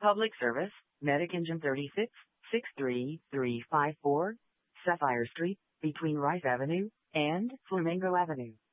Public Service, Medic Engine 36, 63354, Sapphire Street, between Rice Avenue and Flamingo Avenue.